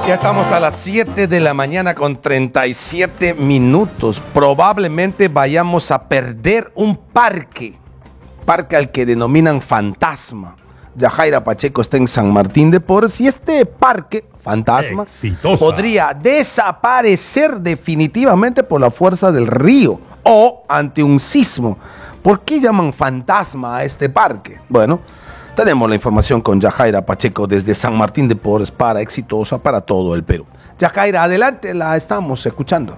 Ya estamos a las 7 de la mañana con 37 minutos. Probablemente vayamos a perder un parque al que denominan Fantasma. Yajaira Pacheco está en San Martín de Porres y este parque fantasma podría desaparecer definitivamente por la fuerza del río o ante un sismo. ¿Por qué llaman fantasma a este parque? Bueno, tenemos la información con Yajaira Pacheco desde San Martín de Porres para Exitosa para todo el Perú. Yajaira, adelante, la estamos escuchando.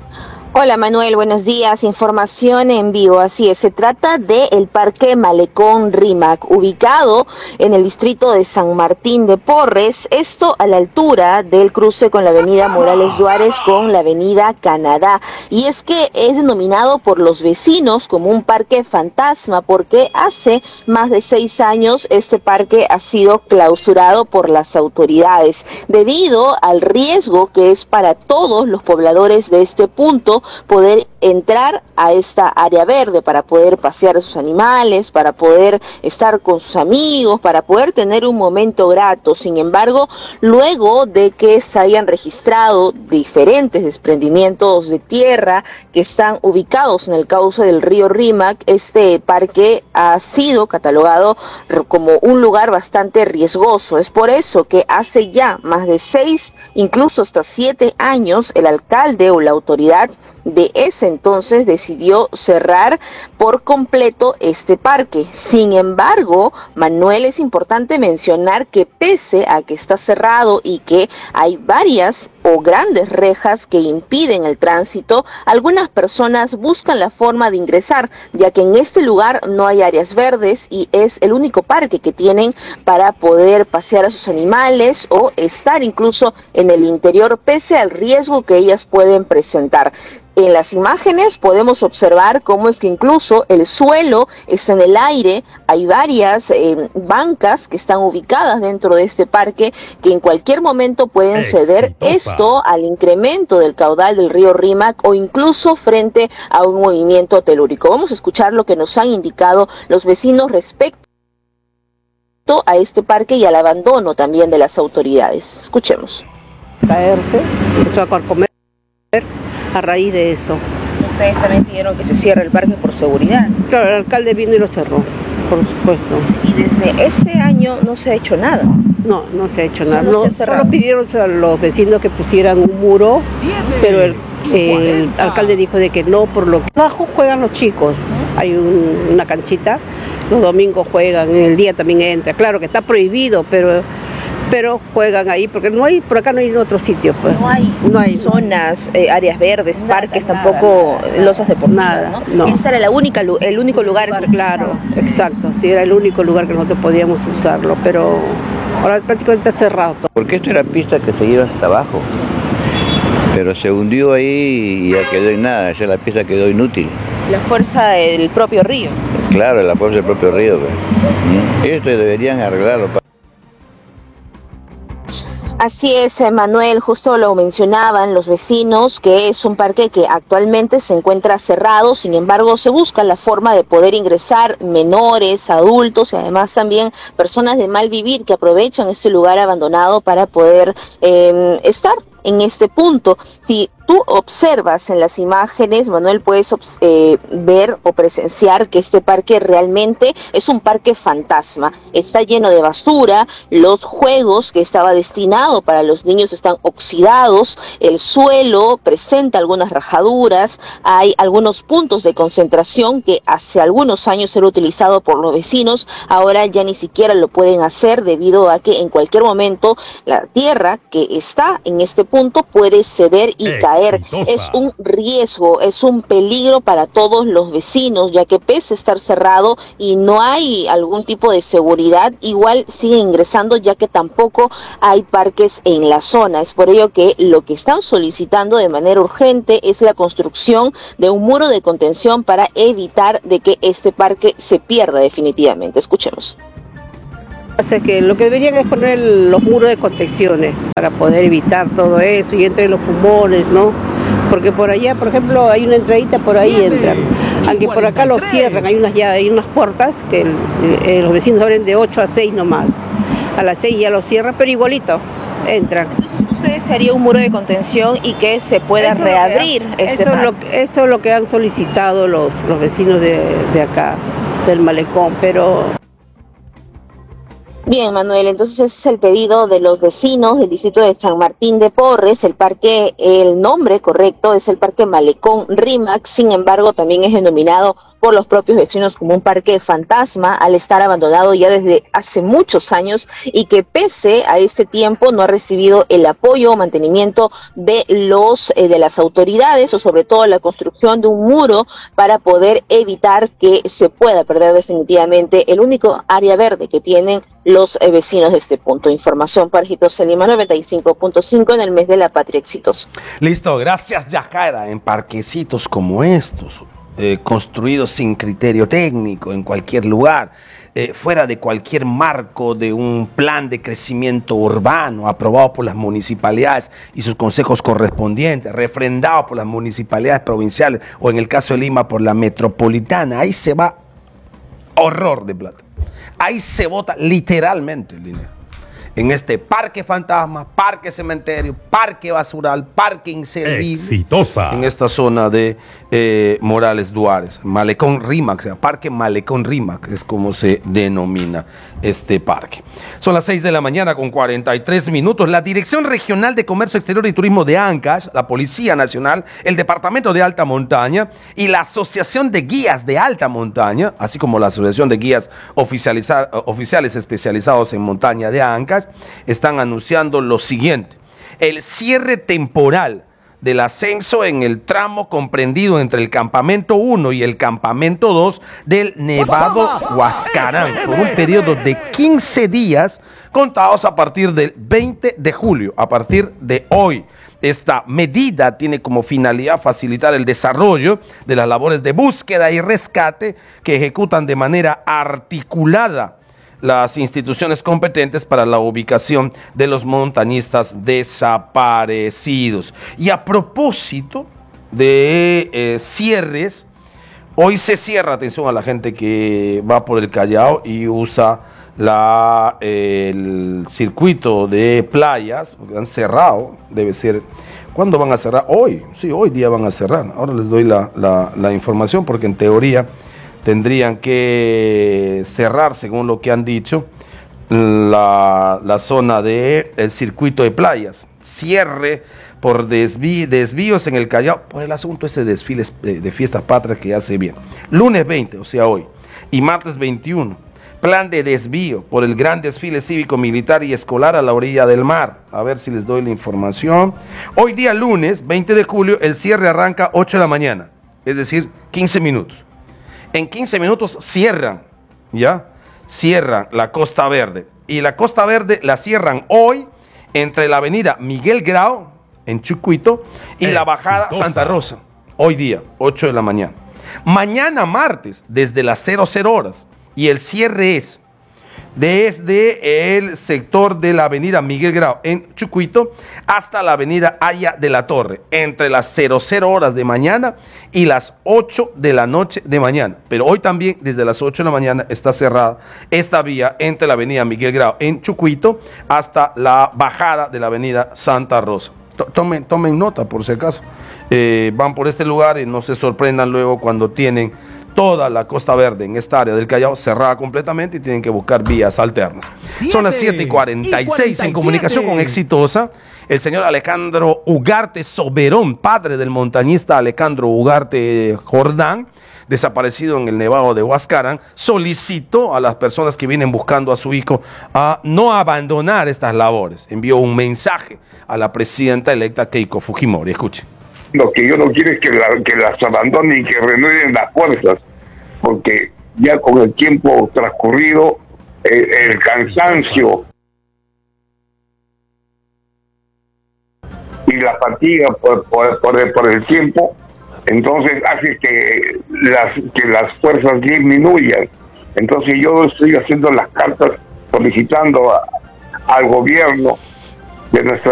Hola Manuel, buenos días. Información en vivo. Así es, se trata del Parque Malecón Rímac, ubicado en el distrito de San Martín de Porres, esto a la altura del cruce con la avenida Morales Juárez con la avenida Canadá. Y es que es denominado por los vecinos como un parque fantasma porque hace más de 6 años este parque ha sido clausurado por las autoridades debido al riesgo que es para todos los pobladores de este punto poder entrar a esta área verde para poder pasear a sus animales, para poder estar con sus amigos, para poder tener un momento grato. Sin embargo, luego de que se hayan registrado diferentes desprendimientos de tierra que están ubicados en el cauce del río Rímac, este parque ha sido catalogado como un lugar bastante riesgoso. Es por eso que hace ya más de 6, incluso hasta 7 años, el alcalde o la autoridad de ese entonces decidió cerrar por completo este parque. Sin embargo, Manuel, es importante mencionar que pese a que está cerrado y que hay varias o grandes rejas que impiden el tránsito, algunas personas buscan la forma de ingresar, ya que en este lugar no hay áreas verdes y es el único parque que tienen para poder pasear a sus animales o estar incluso en el interior, pese al riesgo que ellas pueden presentar. En las imágenes podemos observar cómo es que incluso el suelo está en el aire, hay varias bancas que están ubicadas dentro de este parque que en cualquier momento pueden ceder esto al incremento del caudal del río Rímac o incluso frente a un movimiento telúrico. Vamos a escuchar lo que nos han indicado los vecinos respecto a este parque y al abandono también de las autoridades. Escuchemos. Caerse, empezó a carcomer a raíz de eso. Ustedes también pidieron que se cierre el parque por seguridad. Claro, el alcalde vino y lo cerró, por supuesto. Y desde ese año no se ha hecho nada. No se ha hecho nada. Solo pidieron a los vecinos que pusieran un muro, pero el alcalde dijo de que no, por lo que abajo juegan los chicos. Hay una canchita, los domingos juegan, en el día también entra. Claro que está prohibido, pero juegan ahí, porque por acá no hay otro sitio. Pues. No hay zonas, áreas verdes, parques, tampoco losas deportivas, ¿no? Ese era el único lugar. Claro, exacto, sí, era el único lugar que nosotros podíamos usarlo, pero ahora prácticamente está cerrado todo. Porque esto era pista que se iba hasta abajo, pero se hundió ahí y ya quedó en nada, ya la pista quedó inútil. La fuerza del propio río. Claro, la fuerza del propio río. Pues. Esto deberían arreglarlo. Así es, Manuel, justo lo mencionaban los vecinos, que es un parque que actualmente se encuentra cerrado, sin embargo se busca la forma de poder ingresar menores, adultos y además también personas de mal vivir que aprovechan este lugar abandonado para poder estar en este punto. Si tú observas en las imágenes, Manuel, puedes ver o presenciar que este parque realmente es un parque fantasma. Está lleno de basura, los juegos que estaba destinado para los niños están oxidados, el suelo presenta algunas rajaduras, hay algunos puntos de concentración que hace algunos años era utilizado por los vecinos, ahora ya ni siquiera lo pueden hacer debido a que en cualquier momento la tierra que está en este punto puede ceder y caer. Es un riesgo, es un peligro para todos los vecinos, ya que pese a estar cerrado y no hay algún tipo de seguridad, igual sigue ingresando, ya que tampoco hay parques en la zona. Es por ello que lo que están solicitando de manera urgente es la construcción de un muro de contención para evitar de que este parque se pierda definitivamente. Escuchemos. Así que lo que deberían es poner los muros de contenciones para poder evitar todo eso y entre los pulmones, ¿no? Porque por allá, por ejemplo, hay una entradita, por ahí entran. Aunque por acá lo cierran, hay unas puertas que los vecinos abren de 8 a 6 nomás. A las 6 ya lo cierran, pero igualito entran. ustedes se haría un muro de contención y que se pueda reabrir este parque? Eso es lo que han solicitado los vecinos de acá, del malecón, pero... Bien, Manuel, entonces ese es el pedido de los vecinos del distrito de San Martín de Porres. El nombre correcto es el Parque Malecón Rímac, sin embargo también es denominado por los propios vecinos como un parque fantasma al estar abandonado ya desde hace muchos años y que pese a este tiempo no ha recibido el apoyo o mantenimiento de las autoridades, o sobre todo la construcción de un muro para poder evitar que se pueda perder definitivamente el único área verde que tienen los vecinos de este punto. Información para Exitosa Lima 95.5 en el mes de la patria exitosa. Listo, gracias Yajaira. En parquecitos como estos, construidos sin criterio técnico, en cualquier lugar, fuera de cualquier marco de un plan de crecimiento urbano aprobado por las municipalidades y sus consejos correspondientes, refrendado por las municipalidades provinciales o en el caso de Lima por la metropolitana, ahí se va horror de plata. Ahí se vota literalmente el dinero. En este parque fantasma, parque cementerio, parque basural, parque inservible. Exitosa. En esta zona de Morales Duárez. Malecón Rímac, o sea, Parque Malecón Rímac es como se denomina este parque. Son las 6 de la mañana con 43 minutos. La Dirección Regional de Comercio Exterior y Turismo de Ancash, la Policía Nacional, el Departamento de Alta Montaña y la Asociación de Guías de Alta Montaña, así como la Asociación de Guías Oficiales Especializados en Montaña de Ancash, están anunciando lo siguiente: el cierre temporal del ascenso en el tramo comprendido entre el campamento 1 y el campamento 2 del Nevado Huascarán por un periodo de 15 días contados a partir del 20 de julio, a partir de hoy. Esta medida tiene como finalidad facilitar el desarrollo de las labores de búsqueda y rescate que ejecutan de manera articulada las instituciones competentes para la ubicación de los montañistas desaparecidos. Y a propósito de cierres, hoy se cierra, atención a la gente que va por el Callao y usa el circuito de playas, porque han cerrado, debe ser, ¿cuándo van a cerrar? Hoy, sí, hoy día van a cerrar. Ahora les doy la información porque en teoría tendrían que cerrar, según lo que han dicho, la zona del circuito de playas. Cierre por desvíos en el Callao, por el asunto ese de desfiles de fiestas patrias que hace bien. Lunes 20, o sea hoy, y martes 21, plan de desvío por el gran desfile cívico-militar y escolar a la orilla del mar. A ver si les doy la información. Hoy día lunes 20 de julio, el cierre arranca 8 de la mañana, es decir, 15 minutos. En 15 minutos cierran, ¿ya? Cierran la Costa Verde. Y la Costa Verde la cierran hoy entre la avenida Miguel Grau, en Chucuito, y la bajada Santa Rosa. Hoy día, 8 de la mañana. Mañana martes, desde las 00 horas. Y el cierre es desde el sector de la avenida Miguel Grau en Chucuito hasta la avenida Haya de la Torre, entre las 00 horas de mañana y las 8 de la noche de mañana. Pero hoy también desde las 8 de la mañana está cerrada esta vía entre la avenida Miguel Grau en Chucuito hasta la bajada de la avenida Santa Rosa. Tomen nota por si acaso. Van por este lugar y no se sorprendan luego cuando tienen toda la Costa Verde en esta área del Callao cerrada completamente y tienen que buscar vías alternas. Son las 7:46 en comunicación con Exitosa. El señor Alejandro Ugarte Soberón, padre del montañista Alejandro Ugarte Jordán, desaparecido en el Nevado de Huascarán, solicitó a las personas que vienen buscando a su hijo a no abandonar estas labores. Envió un mensaje a la presidenta electa Keiko Fujimori. Escuche. Lo que yo no quiero es que las abandonen y que renueven las fuerzas, porque ya con el tiempo transcurrido, el cansancio y la fatiga por el tiempo, entonces hace que las fuerzas disminuyan. Entonces yo estoy haciendo las cartas solicitando al gobierno de nuestra